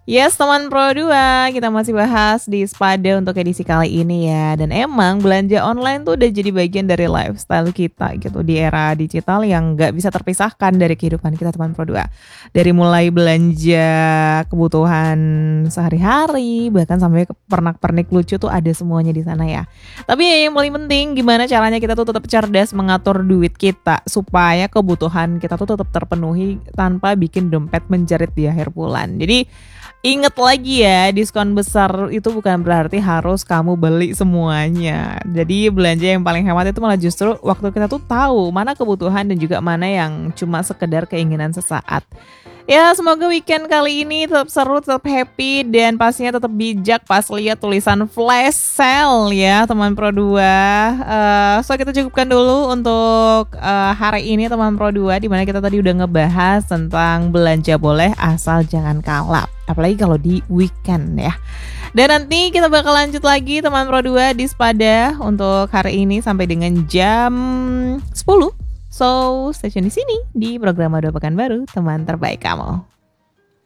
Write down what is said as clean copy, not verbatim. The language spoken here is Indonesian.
Yes, teman Pro 2, kita masih bahas di Spada untuk edisi kali ini ya. Dan emang belanja online tuh udah jadi bagian dari lifestyle kita gitu di era digital yang gak bisa terpisahkan dari kehidupan kita teman Pro 2. Dari mulai belanja kebutuhan sehari-hari, bahkan sampai pernak-pernik lucu tuh ada semuanya di sana ya. Tapi yang paling penting gimana caranya kita tuh tetap cerdas mengatur duit kita supaya kebutuhan kita tuh tetap terpenuhi tanpa bikin dompet menjerit di akhir bulan. Jadi ingat lagi ya, diskon besar itu bukan berarti harus kamu beli semuanya. Jadi belanja yang paling hemat itu malah justru waktu kita tuh tahu mana kebutuhan dan juga mana yang cuma sekedar keinginan sesaat. Ya, semoga weekend kali ini tetap seru, tetap happy, dan pastinya tetap bijak pas lihat tulisan flash sale ya teman Pro 2. So kita cukupkan dulu untuk hari ini teman Pro 2, dimana kita tadi udah ngebahas tentang belanja boleh asal jangan kalap. Apalagi kalau di weekend ya. Dan nanti kita bakal lanjut lagi teman Pro 2 di Spada untuk hari ini sampai dengan jam 10. So, stay tune di sini di program Madu Pekanbaru, teman terbaik kamu.